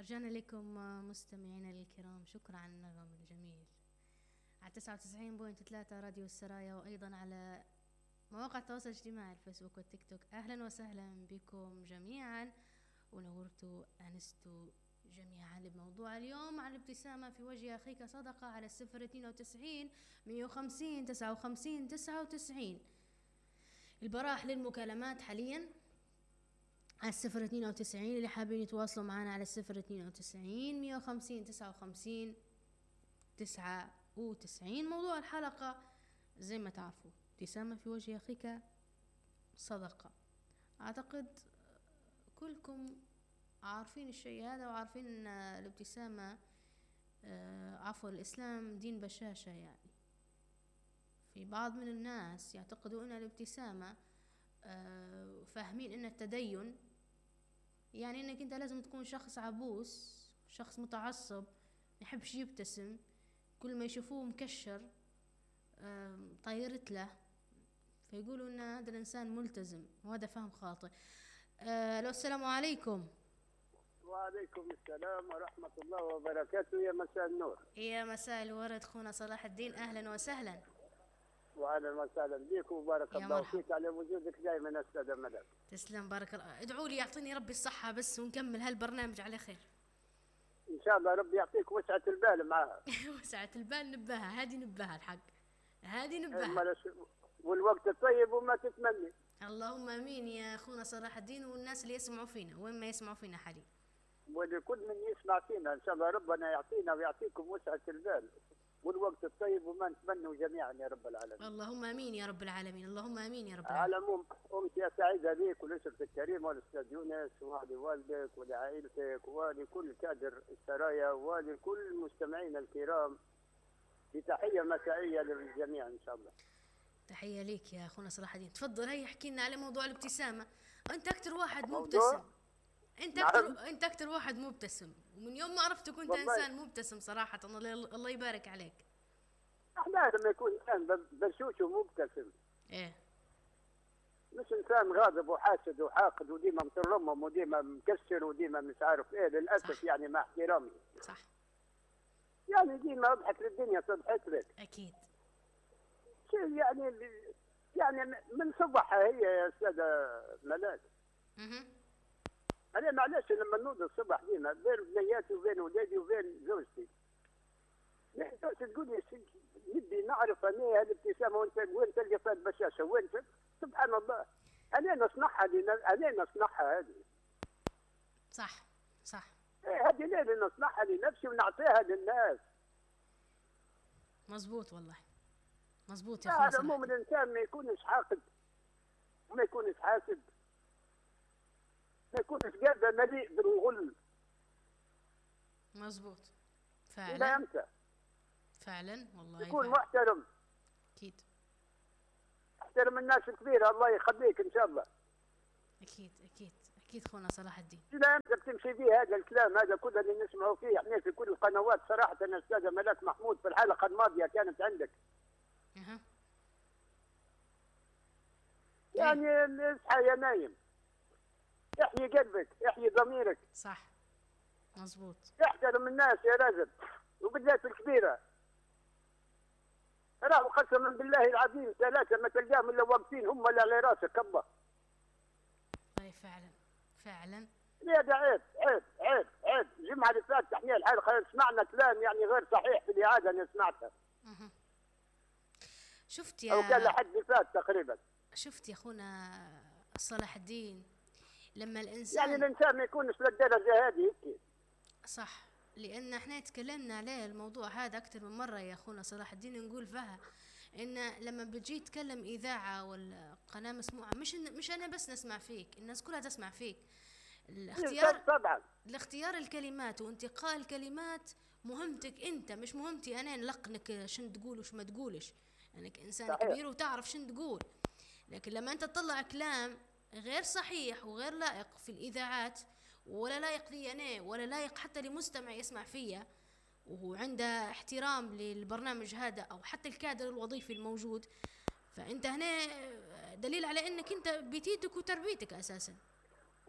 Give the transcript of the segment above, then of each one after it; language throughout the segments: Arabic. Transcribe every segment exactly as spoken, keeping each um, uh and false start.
رجعنا لكم مستمعينا الكرام، شكرا على النغم الجميل على تسعة وتسعين فاصلة ثلاثة راديو السرايا، وأيضا على مواقع التواصل الاجتماعي الفيسبوك والتيك توك. أهلا وسهلا بكم جميعا، ونورتوا أنستوا جميعا بموضوع اليوم عن الابتسامة في وجه أخيك صدقة على الصفر اثنين وتسعين مية وخمسين تسعة وخمسين تسعة وتسعين. البراح للمكالمات حاليا على الصفر اثنين وتسعين، اللي حابين يتواصلوا معنا على الصفر اثنين وتسعين مية وخمسين تسعة وخمسين تسعة وتسعين. موضوع الحلقة زي ما تعرفوا ابتسامة في وجه أخيك صدقة. أعتقد كلكم عارفين الشيء هذا، وعارفين أن الابتسامة عفوا الإسلام دين بشاشة. يعني في بعض من الناس يعتقدوا أن الابتسامة فاهمين أن التدين يعني أنك أنت لازم تكون شخص عبوس، شخص متعصب، يحبش يبتسم، كل ما يشوفوه مكشر طيرت له، فيقولوا أن هذا الإنسان ملتزم، وهذا فهم خاطئ. أه لو السلام عليكم. وعليكم السلام ورحمة الله وبركاته. يا مساء النور. يا مساء الورد خونا صلاح الدين، أهلا وسهلا. وأهلا وسهلا بك، وبارك الله فيك على وجودك دائما أستاذ ملك. تسلم، بارك الله. ادعوا لي يعطيني ربي الصحة بس، ونكمل هالبرنامج على خير إن شاء الله. ربي يعطيك وسعة البال معها. وسعة البال نبهها، هذه نبهها الحق، هذه نبهها. والوقت الطيب وما تتمني. اللهم امين يا اخونا صلاح الدين، والناس اللي يسمعوا فينا وين ما يسمعوا فينا حاليا، ولكل من يسمع فينا ان شاء الله ربنا يعطينا ويعطيكم وسعة البال والوقت الطيب، وما نتمنوا جميعا يا رب العالمين. اللهم امين يا رب العالمين، اللهم امين يا رب العالمين. على العموم امسيه سعيده ليك ولاسرتك الكريمه والاستاذ يونس ولوالدك ولعائلتك ولكل كادر السرايا ولكل مستمعينا الكرام، بتحيه مسائيه للجميع ان شاء الله. تحيه ليك يا اخونا صلاح الدين. تفضل، هيا احكي لنا على موضوع الابتسامه. انت اكثر واحد مبتسم، انت اكثر نعم. انت اكثر واحد مبتسم، ومن يوم ما عرفتك كنت انسان مبتسم صراحه. الله يبارك عليك. احنا لما يكون انسان بشوش ومبتسم ايه، مش انسان غاضب وحاسد وحاقد وديما مترمم وديما مكسر وديما مش عارف ايه، للاسف صح. يعني مع احترامي صح، يعني ديما اضحك للدنيا تضحك لك اكيد. شيء يعني يعني من صبحها هي يا استاذه ملاك. اها انا معلش لما نوض الصبح ديما بين بنياتي وبين ولادي وبين زوجتي، تقول لي نبي نعرف انا هالابتسامه وانت وين تلقى فيها البشاشه وين. سبحان الله، انا نصنعها انا نصنعها هذه. صح صح. ايه هذه ليه نصنعها لنفسي ونعطيها للناس. مزبوط والله، مزبوط يا اخويا. على العموم الانسان ما يكونش حاقد وما يكونش حاسد، ما يكونش قادر مليء بالغل. مزبوط فعلا. إلى امتى؟ فعلا والله. يكون فعلا. محترم. اكيد. احترم الناس الكبيره، الله يخليك ان شاء الله. اكيد اكيد اكيد خونا صلاح الدين. إلى امتى بتمشي فيه هذا الكلام هذا كله اللي نسمعه فيه احنا في كل القنوات؟ صراحه انا استاذه ملاك محمود في الحلقه الماضيه كانت عندك. اها. يعني اصحى يا نايم، احيي قلبك، احيي ضميرك. صح مزبوط. احترم الناس يا رجل، وبالذات الكبيره. راهو قسما بالله العظيم ثلاثه ما تلقاهم الا واقفين هم اللي على راسك الله. اي فعلا فعلا. هذا عيب عيب عيب عيب. الجمعه اللي فاتت احنا الحلقه سمعنا كلام يعني غير صحيح في الاعاده انا سمعتها. اها. شفت يا او كان لحد اللي فات تقريبا. شفت يا اخونا صلاح الدين لما الانسان يعني الانسان ما يكونش للدرجه هذه هيك. صح، لان احنا تكلمنا عليه الموضوع هذا اكثر من مره يا اخونا صلاح الدين، نقول فيها ان لما بتجي تكلم اذاعه ولا قناه مسموعه، مش مش انا بس نسمع فيك، الناس كلها تسمع فيك. الاختيار طبعا الاختيار الكلمات وانتقاء الكلمات مهمتك انت، مش مهمتي انا نلقنك شن تقول وش ما تقولش. انك يعني انسان صحيح. كبير وتعرف شن تقول، لكن لما انت تطلع كلام غير صحيح وغير لائق في الاذاعات، ولا لائق لي انا ولا لائق حتى لمستمع يسمع فيا وهو عنده احترام للبرنامج هذا او حتى الكادر الوظيفي الموجود، فانت هنا دليل على انك انت بتيتك وتربيتك اساسا.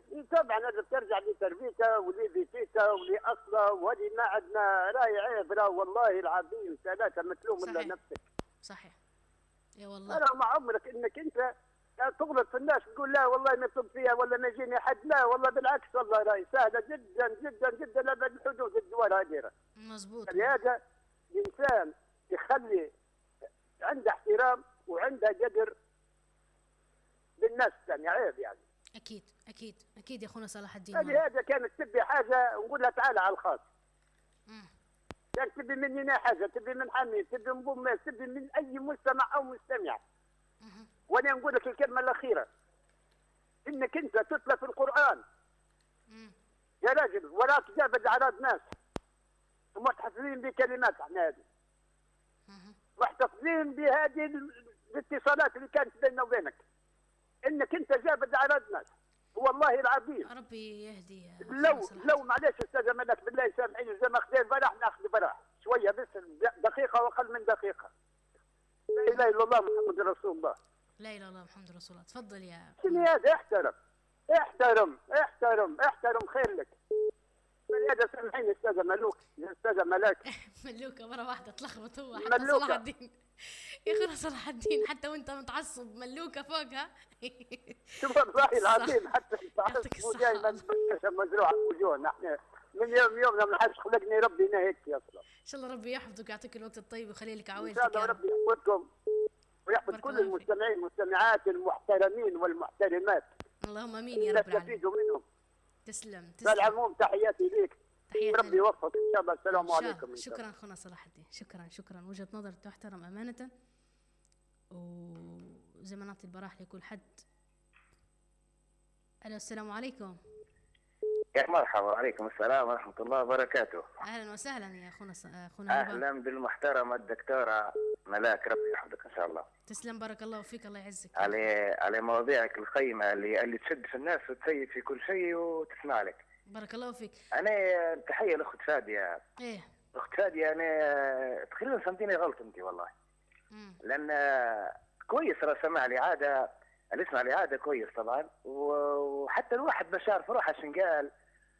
طبعا هذا ترجع لتربيتها ولبيتها ولاصلها، وهذه ما عندنا راي عيب، راه والله العظيم ثلاثه متلوم الا نفسك. صحيح يا والله. انا ما عمرك انك انت تغلط في الناس تقول لا والله ما تب فيها ولا ما يجيني حد، لا والله بالعكس والله راي سهله جدا جدا جدا لابد الحدود الدول هذه. مضبوط. لهذا الانسان يخلي عنده احترام وعنده قدر بالناس الثانيه، عيب يعني. اكيد اكيد اكيد يا اخونا صلاح الدين. هذه هذا كانت تبي حاجه نقول لها تعالى على الخاص. كانت تبي مني حاجه، تبي من حميد، تبي من بوماس، تبي من اي مستمع او مستمع. وانا نقول لك الكلمه الاخيره، انك انت تتلى في القران يا راجل ولا تجابد اعراض ناس، ومحتفظين بكلمات احنا هذه، محتفظين بهذه الاتصالات اللي كانت بيننا وبينك، انك انت جابد اعراض ناس والله العظيم. ربي يهدي. لو لو معلش استاذ ملك بالله سامحيني، زي ما خذيت براح ناخذ براح شويه بس دقيقه واقل من دقيقه. لا اله الا الله محمد رسول الله. لا اله الا الله محمد رسول الله. تفضل يا شنو هذا؟ احترم احترم احترم احترم خير لك. هذا سامحيني استاذ ملوك يا استاذ ملاك. ملوكه مره واحده تلخبط هو حتى صلاح الدين. يا اخونا صلاح الدين حتى وانت متعصب ملوكه فوقها. شوف والله العظيم حتى التعصب دائما مزروعه في وجوهنا احنا من يوم يومنا ما حدش خلقني ربنا هيك اصلا. ان شاء الله ربي يحفظك ويعطيك الوقت الطيب ويخلي لك عوائلتك. ان شاء الله ربي يحفظكم ويحفظ كل المستمعين المستمعات المحترمين والمحترمات. اللهم امين يا رب العالمين. نستفيدوا منهم. تسلم تسلم. بالعموم تحياتي ليك. تحياتي ربي يوفقك ان شاء الله. السلام عليكم. شكرا اخونا صلاح الدين، شكرا شكرا. وجهه نظر تحترم امانه، وزي ما نعطي البراح لكل حد. الو السلام عليكم. يا مرحبا. وعليكم السلام ورحمة الله وبركاته. أهلا وسهلا يا أخونا أخونا أهلا بالمحترمة الدكتورة ملاك، ربي يحفظك إن شاء الله. تسلم بارك الله فيك، الله يعزك. على على مواضيعك القيمة اللي اللي تشد في الناس وتسيد في كل شيء وتسمع لك. بارك الله فيك. أنا تحية لأخت فادية. إيه. أخت فادية أنا تقريبا فهمتيني غلط أنت والله. مم. لأن كويس راه سمع لي عادة، اللي يسمع لي عادة كويس طبعا، وحتى الواحد باش يعرف روحه شن قال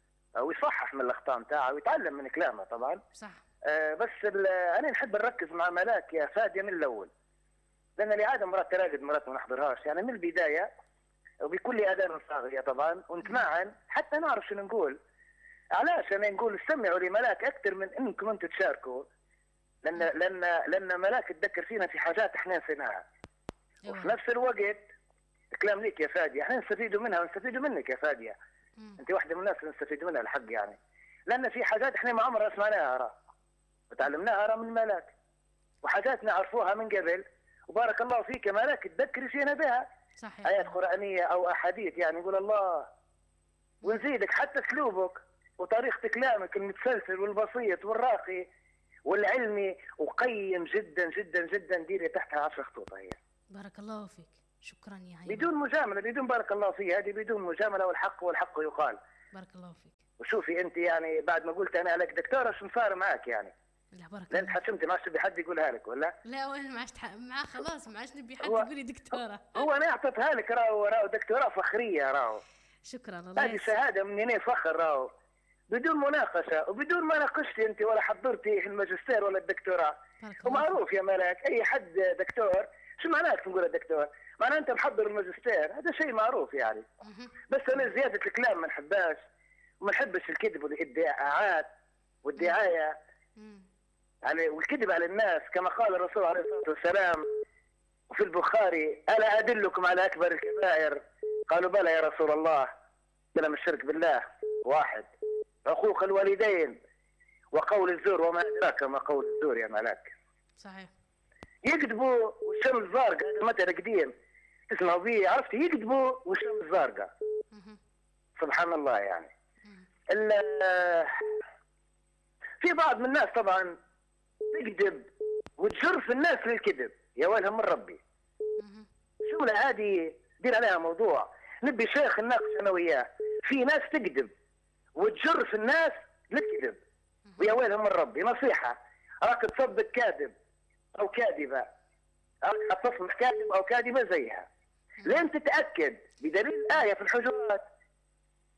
ويصحح من الاخطاء نتاعه ويتعلم من كلامه طبعا. صح. آه بس انا نحب نركز مع ملاك يا فاديه من الاول، لان لي عاده مرات تراقد مرات ما نحضرهاش، يعني من البدايه وبكل اذان صاغيه طبعا ونتمعن حتى نعرف شنو نقول. علاش انا نقول استمعوا لملاك اكثر من انكم انتم تشاركوا، لان لان لان ملاك تذكر فينا في حاجات احنا نسيناها. وفي نفس الوقت كلام ليك يا فاديه احنا نستفيدوا منها ونستفيدوا منك يا فاديه. مم. انت واحده من الناس اللي نستفيد منها الحق يعني، لان في حاجات احنا ما عمرنا سمعناها راه وتعلمناها راه من ملاك، وحاجات نعرفوها من قبل وبارك الله فيك يا ملاك تذكري فينا بها. صحيح. ايات قرانيه او احاديث يعني يقول الله، ونزيدك حتى اسلوبك وطريقه كلامك المتسلسل والبسيط والراقي والعلمي وقيم جدا جدا جدا، ديري تحتها عشر خطوط هي. بارك الله فيك، شكرا يا هيما. بدون مجامله، بدون بارك الله فيه، هذه بدون مجامله، والحق والحق يقال. بارك الله فيك. وشوفي انت يعني بعد ما قلت انا عليك دكتوره شو صار معك يعني؟ لا بارك الله. لان تحشمتي ما عادش تبي حد يقولها لك ولا؟ لا وين ما عادش معاه خلاص ما عادش نبي حد يقول لي دكتوره. هو انا اعطيتها لك راهو راهو دكتوره فخريه راهو. شكرا الله. هذه شهاده مني فخر راهو، بدون مناقشه وبدون ما ناقشتي انت ولا حضرتي الماجستير ولا الدكتوراه. ومعروف يا ملاك اي حد دكتور، شو معناته نقول الدكتور؟ معناه انت محضر الماجستير، هذا شيء معروف يعني. بس انا زياده الكلام ما نحبهاش وما نحبش الكذب والادعاءات والدعايه يعني والكذب على الناس، كما قال الرسول عليه الصلاه والسلام وفي البخاري: الا ادلكم على اكبر الكبائر؟ قالوا بلى يا رسول الله. كلام الشرك بالله واحد، عقوق الوالدين، وقول الزور، وما ادراك ما قول الزور يا ملاك. صحيح. يكذبوا والشمس زارقه، هذا مثل قديم تسمعوا به، عرفتي؟ يكذبوا والشمس زارقه. سبحان الله يعني. في بعض من الناس طبعا تكذب وتجر في الناس للكذب، يا ويلهم من ربي. شغله هذه دير عليها موضوع، نبي شيخ نناقش انا وياه. في ناس تكذب وتجر في الناس للكذب، ويا ويلهم من ربي. نصيحه، راك تصدق كاذب او كاذبه، راك تصلح كاذب او كاذبه زيها، لين تتاكد بدليل ايه في الحجرات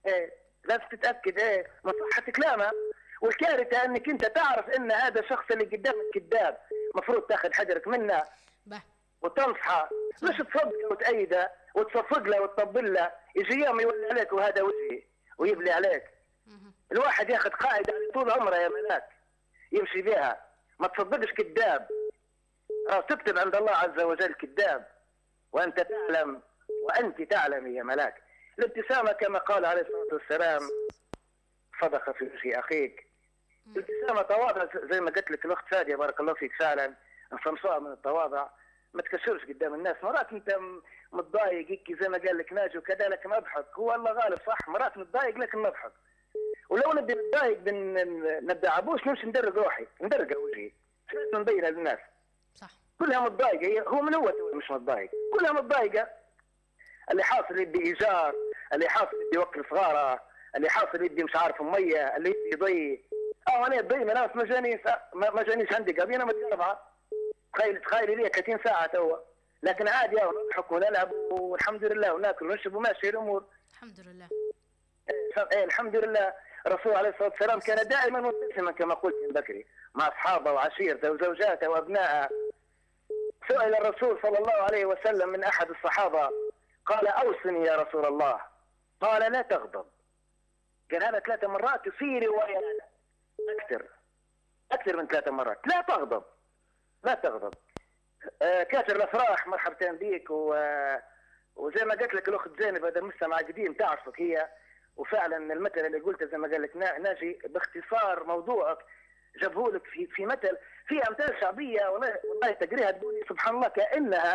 ايه لازم تتاكد ايه من صحه كلامها. والكارثه انك انت تعرف ان هذا الشخص اللي قدامك كذاب، مفروض تاخذ حذرك منه وتنصحه، مش تصدقه وتأيده وتصفق له وتطبل له، يجي يوم يولي عليك وهذا وجهي ويبلي عليك. الواحد ياخذ قاعده طول عمره يا ملاك يمشي بها، ما تصدقش كذاب، تكتب عند الله عز وجل كذاب وانت تعلم وانت تعلمي يا ملاك. الابتسامه كما قال عليه الصلاه والسلام صدق في وجه اخيك. الابتسامه تواضع زي ما قلت لك الاخت فاديه بارك الله فيك، فعلا انصمصاء من التواضع، ما تكسرش قدام الناس. مرات انت متضايق هيك زي ما قال لك ناجي وكذا لكن نضحك، هو الله غالب صح، مرات نتضايق لكن نضحك. ولو نبي نتضايق ندعبوش نمشي ندرق روحي ندرق وجهي، لازم نبينها للناس. صح. كلها متضايقه، هو من هو مش متضايق، كلها متضايقه. اللي حاصل يدي ايجار، اللي حاصل يدي وكل صغاره، اللي حاصل يدي مش عارف ميه، اللي يدي ضي. اه انا ضي ناس ما جانيش ما جانيش عندي قبيله متجربه. تخيل تخيل لي ثلاثين ساعه توا، لكن عادي نضحك ونلعب والحمد لله وناكل ونشرب وماشي الامور. الحمد لله. ايه الحمد لله. الرسول عليه الصلاه والسلام كان دائما مبتسما كما قلت من بكري مع اصحابه وعشيرته وزوجاته وابنائه. سئل الرسول صلى الله عليه وسلم من احد الصحابه قال اوصني يا رسول الله، قال لا تغضب. قال هذا ثلاث مرات، وفي روايه اكثر اكثر من ثلاث مرات، لا تغضب لا تغضب. آه كاثر الافراح مرحبتين بيك. و... وزي ما قلت لك الاخت زينب هذا مستمع قديم تعرفك هي، وفعلا المثل اللي قلته زي ما قال لك ناجي باختصار موضوعك جابه لك في في مثل في امثال شعبيه والله والله تقريها تقولي سبحان الله كانها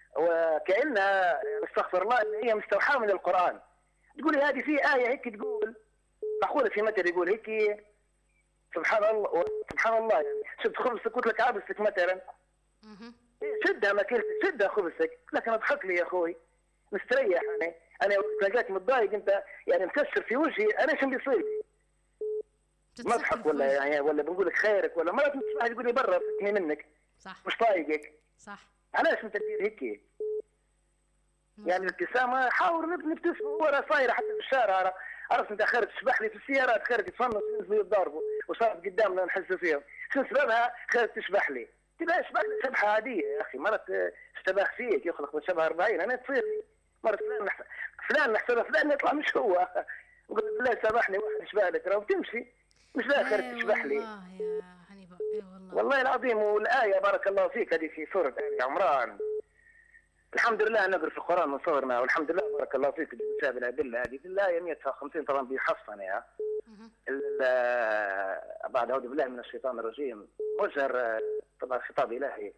وكانها استغفر الله ان هي مستوحاه من القران. تقولي هذه في ايه هيك تقول معقوله في مثل يقول هيك سبحان الله سبحان الله يعني شد خبزك قلت لك عابسك مثلا شدها ما كلت شدها خبزك، لكن اضحك لي يا اخوي مستريح. انا انا تلاقيك متضايق انت يعني مكسر في وجهي، انا شو بيصير لي؟ مضحك ولا يعني ولا بنقول لك خيرك ولا مرات واحد يقول لي برا فكني منك صح مش طايقك صح. علاش انت تدير هيك؟ يعني الابتسامه حاول نبتسم ورا صايره حتى في الشارع. عرفت انت خارج تشبح لي في السيارات خارج تفنص ينزلوا يتضاربوا وصارت قدامنا نحس فيهم، شو سببها؟ خارج تشبح لي تبقى اشبح لي شبحه عاديه يا اخي، مرات اشتباه فيك يخلق من شبه أربعين انا تصير لي مرة فلان نحسب فلان نحسبها فلان يطلع مش هو نقول بالله سامحني واحد يشبه لك راه وتمشي مش لا خارج تشبح لي. والله يا حنيفه اي والله والله العظيم. والايه بارك الله فيك هذه في سوره ال عمران، الحمد لله نقرا في القران من صغرنا والحمد لله بارك الله فيك بسبب الادله هذه في الايه مئة وخمسين طبعا بيحصن يا بعد اعوذ بالله من الشيطان الرجيم وجر طبعا خطاب الهي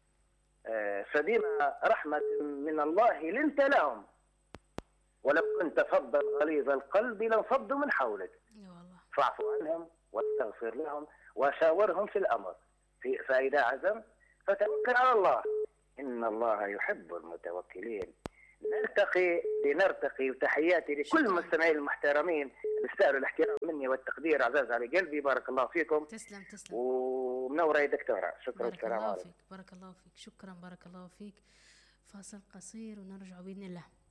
فبما رحمه من الله لنت لهم ولو كنت فظا غليظ القلب لانفضوا من حولك فاعف عنهم واستغفر لهم وشاورهم في الامر فاذا عزمت فتوكل على الله إن الله يحب المتوكلين. نلتقي لنرتقي وتحياتي لكل المستمعين المحترمين اللي يستاهلوا الاحترام مني والتقدير عزاز على قلبي بارك الله فيكم. تسلم تسلم ومنورة يا دكتورة. شكرا والسلام عليكم. بارك الله فيك بارك الله فيك شكرا بارك الله فيك. فاصل قصير ونرجع بإذن الله.